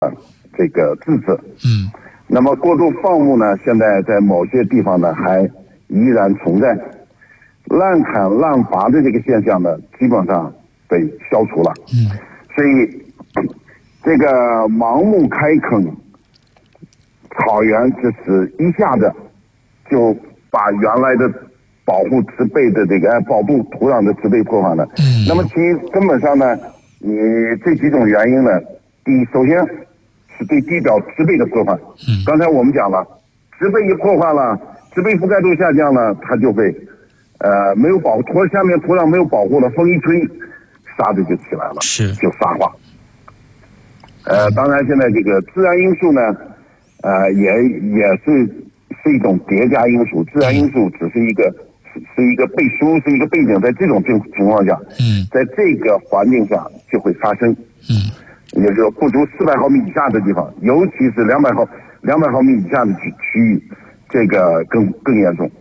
这个治治。那么过度放牧呢，现在在某些地方呢还依然存在，滥砍滥伐的这个现象呢，基本上被消除了。所以这个盲目开垦草原，就是一下子就把原来的保护植被的这个保护土壤的植被破坏了。那么其根本上呢，你这几种原因呢，首先是对地表植被的破坏。刚才我们讲了，植被一破坏了，植被覆盖度下降了，它就会没有保护，下面土壤没有保护了，风一吹，沙子就起来了，就沙化。当然现在这个自然因素呢，也是一种叠加因素，自然因素只是一个背书，是一个背景，在这种情况下，在这个环境下就会发生。也就是说，不足400毫米以下的地方，尤其是200毫米以下的区域，这个更严重。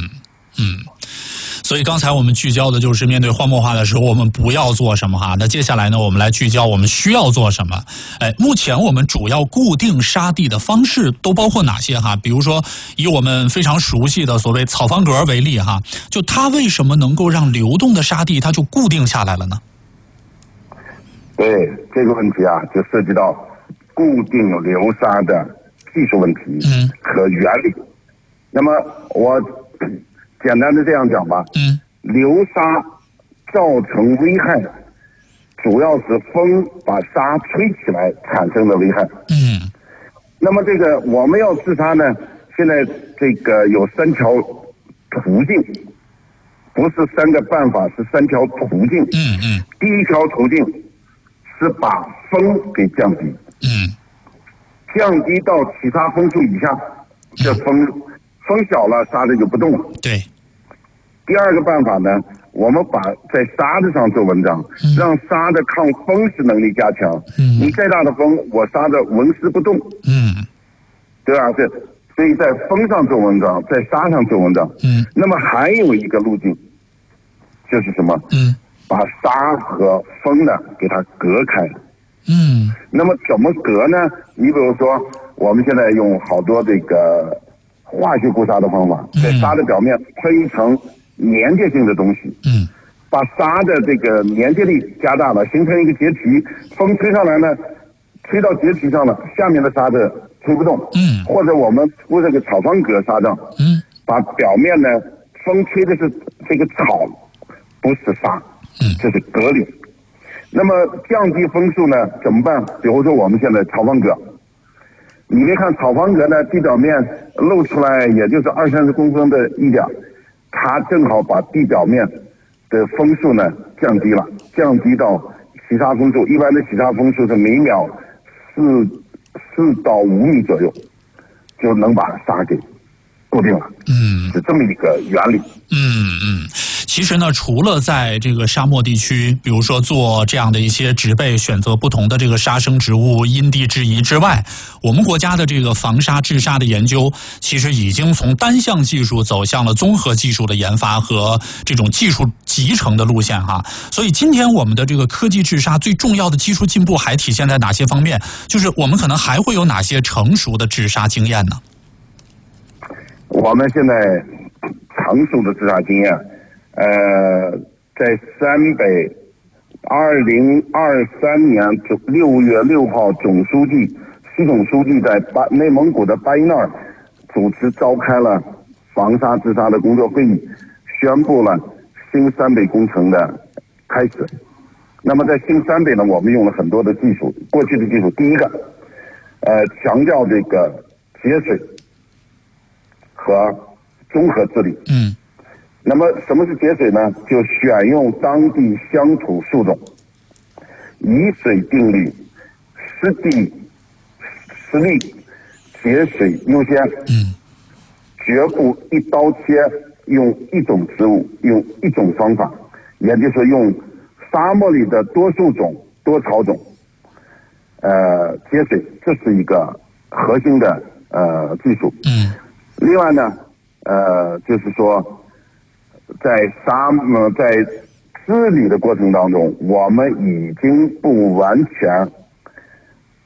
所以刚才我们聚焦的就是面对荒漠化的时候，我们不要做什么哈。那接下来呢，我们来聚焦我们需要做什么。目前我们主要固定沙地的方式都包括哪些哈？比如说，以我们非常熟悉的所谓草房格为例哈，就它为什么能够让流动的沙地它就固定下来了呢？ 对这个问题啊，就涉及到固定流沙的技术问题和原理。那么我简单的这样讲吧，流沙造成危害，主要是风把沙吹起来产生的危害。那么这个我们要治沙呢，现在这个有3条途径，不是3个办法，是3条途径。第一条途径是把风给降低，降低到起沙风速以下，这风小了，沙子就不动了。 对。 第二个办法呢，我们把在沙子上做文章，让沙的抗风蚀能力加强。你再大的风，我沙子纹丝不动。对吧？所以在风上做文章，在沙上做文章。那么还有一个路径，就是什么？把沙和风呢给它隔开。那么怎么隔呢？你比如说，我们现在用好多这个化学固沙的方法，在沙的表面喷一层粘结性的东西，把沙的这个粘结力加大了，形成一个结皮，风吹上来呢，吹到结皮上了，下面的沙子吹不动。或者我们铺这个草方格沙帐，把表面呢，风吹的是这个草，不是沙，这是隔离。那么降低风速呢怎么办？比如说我们现在草方格，你别看草方格呢，地表面露出来也就是20-30公分的一点，它正好把地表面的风速呢降低了，降低到起沙风速，一般的起沙风速是每秒4到5米左右，就能把沙给固定了。是这么一个原理。 其实呢，除了在这个沙漠地区，比如说做这样的一些植被，选择不同的这个沙生植物，因地制宜之外，我们国家的这个防沙治沙的研究，其实已经从单项技术走向了综合技术的研发和这种技术集成的路线哈。所以今天我们的这个科技治沙最重要的技术进步还体现在哪些方面？就是我们可能还会有哪些成熟的治沙经验呢？ 我们现在成熟的治沙经验，在陕北2023年6月6号，习总书记在内蒙古的巴依那儿主持召开了防沙治沙的工作会议，宣布了新陕北工程的开始。那么在新陕北呢，我们用了很多的技术，过去的技术，第一个，强调这个节水和综合治理。那么什么是节水呢？就选用当地乡土树种，以水定律，湿地实力，节水优先。绝不一刀切，用一种植物，用一种方法，也就是用沙漠里的多树种、多草种，节水，这是一个核心的技术。另外呢，就是说，在治理的过程当中，我们已经不完全